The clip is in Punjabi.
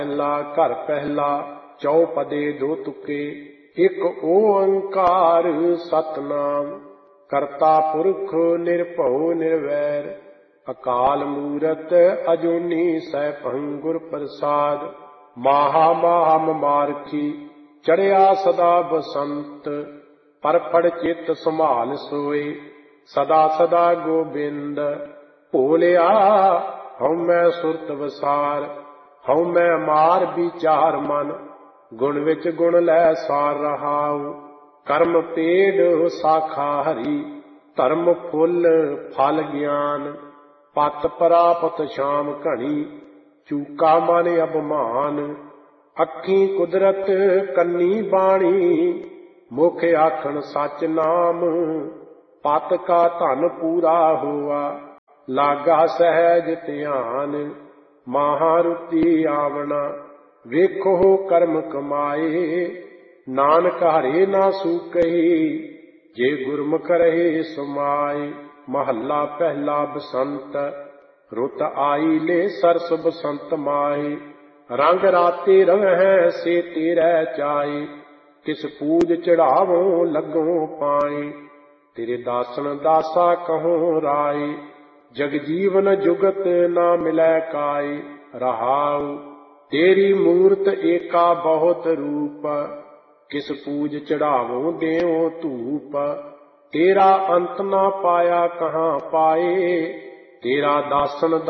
ਪਹਿਲਾ ਘਰ ਪਹਿਲਾ ਚੌਪਦੇ ਦੋ ਤੁਕੇ। ਇੱਕ ਓੰਕਾਰ ਸਤਨਾਮ ਕਰਤਾ ਪੁਰਖ ਨਿਰਭਉ ਨਿਰਵੈਰ। ਅਕਾਲ ਮੂਰਤ ਅਜੂਨੀ ਸੈਭੰ ਗੁਰ ਪ੍ਰਸਾਦ। ਮਾਹਾ ਮਾਹਾ ਮਮਾਰਖੀ ਚੜਿਆ ਸਦਾ ਬਸੰਤ। ਪਰਪੜ ਚਿੱਤ ਸੰਭਾਲ ਸੋਏ ਸਦਾ ਸਦਾ ਗੋਬਿੰਦ। ਭੋਲਿਆ ਹਉ ਮੈਂ ਸੁਰਤ ਵਸਾਰ ਹਉ ਮੈਂ ਮਾਰ ਵਿਚਾਰ ਮਨ। ਗੁਣ ਵਿੱਚ ਗੁਣ ਲੈ ਸਾਰ ਰਹਾਉ ਕਰਮ ਪੇੜ ਸਾਖਾ ਹਰੀ। ਧਰਮ ਫੁੱਲ ਫਲ ਗਿਆਨ ਪਤ ਪ੍ਰਾਪਤ ਸ਼ਾਮ ਘਣੀ। ਚੂਕਾ ਮਨ ਅਭਿਮਾਨ ਅੱਖੀਂ ਕੁਦਰਤ ਕੰਨੀ ਬਾਣੀ। ਮੁਖ ਆਖਣ ਸੱਚ ਨਾਮ ਪਤ ਕਾ ਧਨ ਪੂਰਾ ਹੋਆ। ਲਾਗਾ ਸਹਿਜ ਧਿਆਨ ਮਹਾਰੁਤੀ ਆਵਣਾ। ਵੇਖੋ ਕਰਮ ਕਮਾਏ ਨਾਨਕ ਹਰੇ ਨਾ ਸੂਕਹੀ। ਜੇ ਗੁਰਮੁਖ ਰਹੇ ਸਮਾਏ। ਮਹੱਲਾ ਪਹਿਲਾ ਬਸੰਤ। ਰੁੱਤ ਆਈ ਲੈ ਸਰਸ ਬਸੰਤ ਮਾਏ। ਰੰਗ ਰਾਤੇ ਰਵਹਿ ਸੇ ਤੇਰੇ ਚਾਏ। ਤਿਸ ਪੂਜ ਚੜਾਵੋ ਲੱਗੋ ਪਾਏ। ਤੇਰੇ ਦਾਸਨ ਦਾਸਾ ਕਹੋ ਰਾਏ। ਜਗ ਜੀਵਨ ਜੁਗਤ ਨਾ ਮਿਲੈ ਕਾਏ। ਰਹਾਉ ਤੇਰੀ ਮੂਰਤ ਏਕਾ ਬਹੁਤ ਰੂਪ। ਕਿਸ ਪੂਜ ਚੜਾਵੋ ਦੇਉ ਧੂਪ। ਤੇਰਾ ਅੰਤ ਨਾ ਪਾਇਆ ਕਹਾਂ ਪਾਏ। ਤੇਰਾ ਦਾਸਨ